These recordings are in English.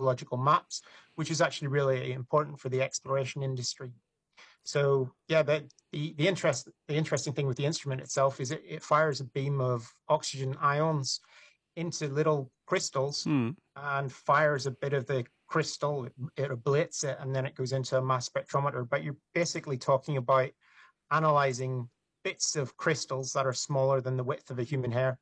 geological maps, which is actually really important for the exploration industry. So yeah, the interesting thing with the instrument itself is it fires a beam of oxygen ions into little crystals and fires a bit of the crystal, it ablates it, and then it goes into a mass spectrometer. But you're basically talking about analyzing bits of crystals that are smaller than the width of a human hair.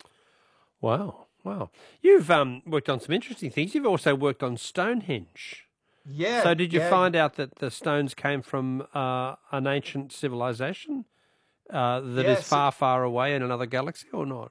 Wow, wow. You've worked on some interesting things. You've also worked on Stonehenge. Yeah, So did you find out that the stones came from an ancient civilization that is far, far away in another galaxy, or not?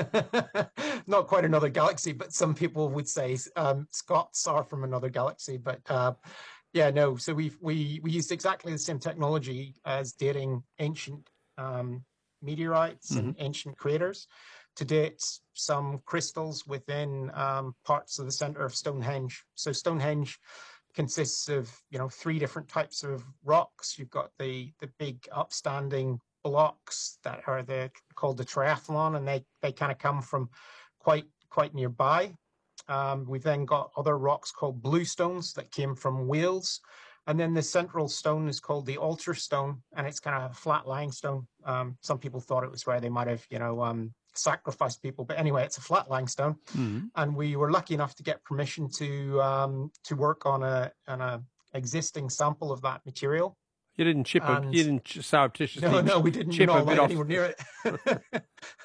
Not quite another galaxy, but some people would say Scots are from another galaxy. But yeah, no. So we used exactly the same technology as dating ancient meteorites and ancient craters to date some crystals within parts of the center of Stonehenge. So Stonehenge consists of, you know, 3 different types of rocks. You've got the big upstanding blocks that are called the triathlon, and they kind of come from quite nearby. We've then got other rocks called bluestones that came from Wales. And then the central stone is called the altar stone, and it's kind of a flat lying stone. Some people thought it was where they might have, sacrificed people, but anyway, it's a flat lying stone. And we were lucky enough to get permission to work on a existing sample of that material. You didn't chip it. You didn't surreptitiously. No, we didn't. Chip We're a not bit allowed off. anywhere near it.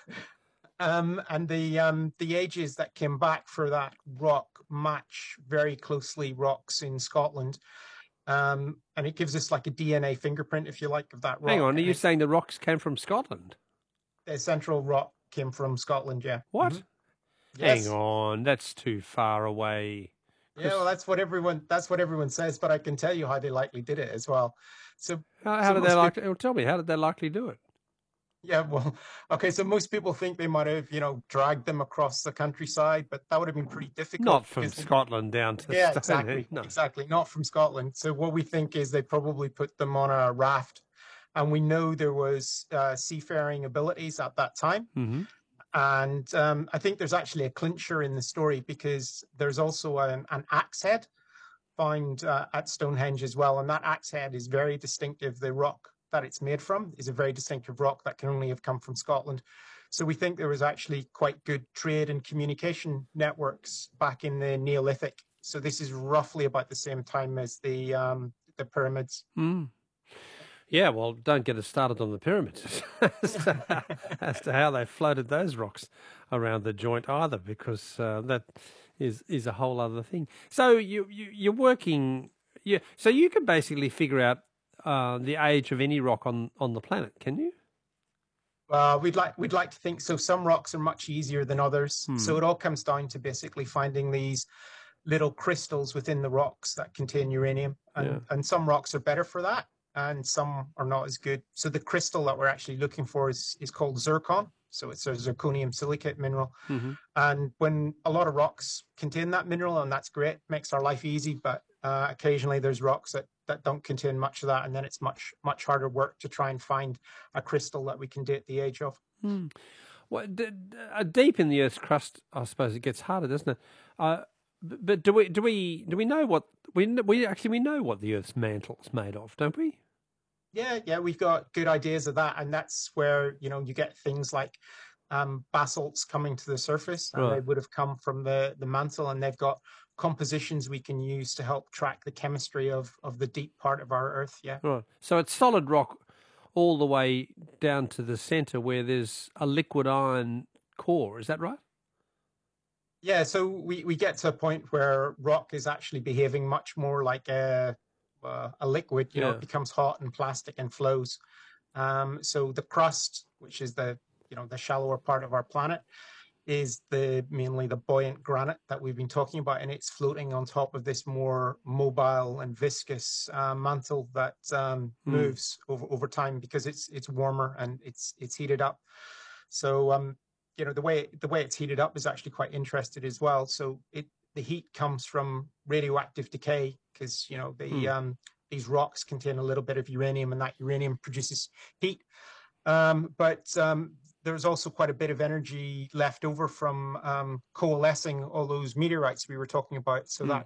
And the ages that came back for that rock match very closely rocks in Scotland. And it gives us like a DNA fingerprint, if you like, of that rock. Hang on, are you saying the rocks came from Scotland? The central rock came from Scotland, yeah. What? Yes. Hang on, that's too far away. Yeah, well, that's what everyone says, but I can tell you how they likely did it as well. So how did they likely? Tell me, how did they likely do it? Yeah, well, okay, so most people think they might have, dragged them across the countryside, but that would have been pretty difficult. Not from Scotland down to Yeah, Stonehenge. Exactly, not from Scotland. So what we think is they probably put them on a raft, and we know there was seafaring abilities at that time. And I think there's actually a clincher in the story, because there's also an axe head found at Stonehenge as well, and that axe head is very distinctive. The rock that it's made from is a very distinctive rock that can only have come from Scotland. So we think there was actually quite good trade and communication networks back in the Neolithic. So this is roughly about the same time as the pyramids. Yeah, well, don't get us started on the pyramids as to how they floated those rocks around the joint either, because that is a whole other thing. So you're working, so you can basically figure out the age of any rock on the planet, can you? We'd like to think so. Some rocks are much easier than others. So it all comes down to basically finding these little crystals within the rocks that contain uranium, and some rocks are better for that, and some are not as good. So the crystal that we're actually looking for is called zircon. So it's a zirconium silicate mineral. And when a lot of rocks contain that mineral, and that's great, makes our life easy, but occasionally there's rocks that don't contain much of that, and then it's much harder work to try and find a crystal that we can date the age of. Well, deep in the Earth's crust, I suppose it gets harder, doesn't it? But do we know what we know what the Earth's mantle is made of, don't we? Yeah, we've got good ideas of that, and that's where you get things like basalts coming to the surface, and they would have come from the mantle, and they've got compositions we can use to help track the chemistry of the deep part of our Earth. Yeah. Right. So it's solid rock all the way down to the center where there's a liquid iron core. Is that right? Yeah. So we get to a point where rock is actually behaving much more like a liquid. It becomes hot and plastic and flows. So the crust, which is the shallower part of our planet, is mainly the buoyant granite that we've been talking about, and it's floating on top of this more mobile and viscous mantle that moves over time because it's warmer and it's heated up. So the way it's heated up is actually quite interesting as well. So the heat comes from radioactive decay, because these rocks contain a little bit of uranium, and that uranium produces heat. But there's also quite a bit of energy left over from coalescing all those meteorites we were talking about. So that